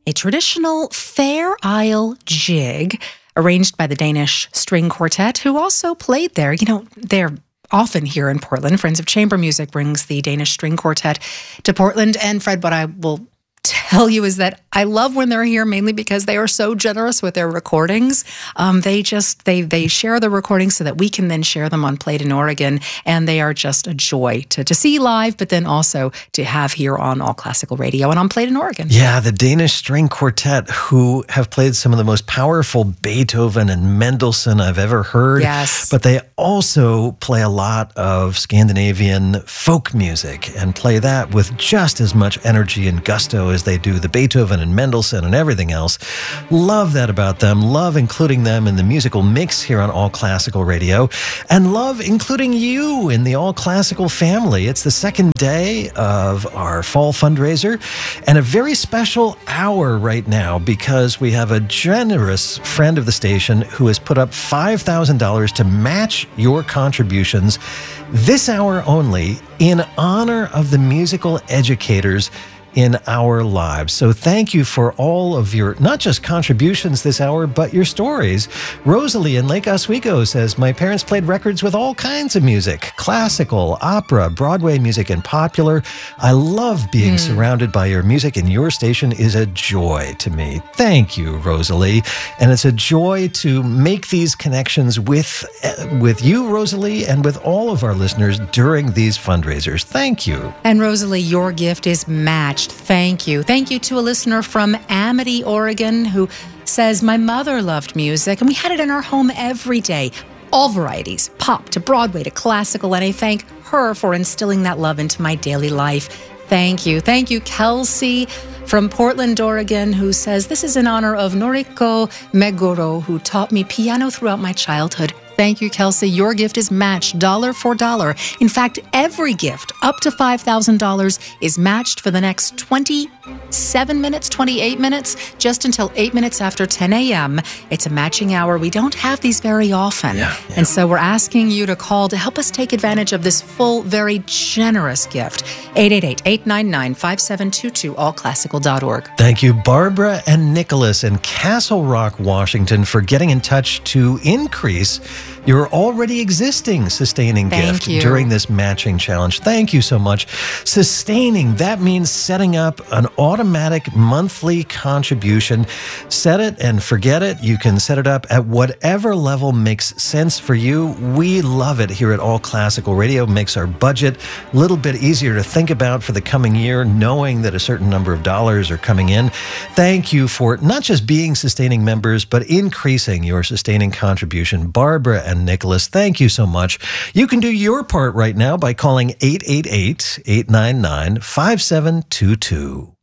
a traditional Fair Isle jig arranged by the Danish String Quartet, who also played there. You know, they're often here in Portland. Friends of Chamber Music brings the Danish String Quartet to Portland. And Fred, what I will tell you is that I love when they're here, mainly because they are so generous with their recordings. They share the recordings so that we can then share them on Played in Oregon, and they are just a joy to see live, but then also to have here on All Classical Radio and on Played in Oregon. Yeah, the Danish String Quartet, who have played some of the most powerful Beethoven and Mendelssohn I've ever heard. Yes. But they also play a lot of Scandinavian folk music and play that with just as much energy and gusto as they do the Beethoven and Mendelssohn and everything else. Love that about them. Love including them in the musical mix here on All Classical Radio. And love including you in the All Classical family. It's the second day of our fall fundraiser and a very special hour right now because we have a generous friend of the station who has put up $5,000 to match your contributions this hour only in honor of the musical educators in our lives. So thank you for all of your, not just contributions this hour, but your stories. Rosalie in Lake Oswego says, my parents played records with all kinds of music, classical, opera, Broadway music, and popular. I love being surrounded by your music, and your station is a joy to me. Thank you, Rosalie. And it's a joy to make these connections with you, Rosalie, and with all of our listeners during these fundraisers. Thank you. And Rosalie, your gift is matched. Thank you. Thank you to a listener from Amity, Oregon, who says, my mother loved music, and we had it in our home every day. All varieties, pop to Broadway to classical, and I thank her for instilling that love into my daily life. Thank you. Thank you, Kelsey from Portland, Oregon, who says, this is in honor of Noriko Meguro, who taught me piano throughout my childhood. Thank you, Kelsey. Your gift is matched dollar for dollar. In fact, every gift up to $5,000 is matched for the next 27 minutes, 28 minutes, just until 8 minutes after 10 a.m. It's a matching hour. We don't have these very often. Yeah. And so we're asking you to call to help us take advantage of this full, very generous gift. 888-899-5722, allclassical.org. Thank you, Barbara and Nicholas in Castle Rock, Washington, for getting in touch to increase your already existing sustaining gift during this matching challenge. Thank you so much. Sustaining, that means setting up an automatic monthly contribution. Set it and forget it. You can set it up at whatever level makes sense for you. We love it here at All Classical Radio. It makes our budget a little bit easier to think about for the coming year, knowing that a certain number of dollars are coming in. Thank you for not just being sustaining members, but increasing your sustaining contribution. Barbara and Nicholas, thank you so much. You can do your part right now by calling 888-899-5722.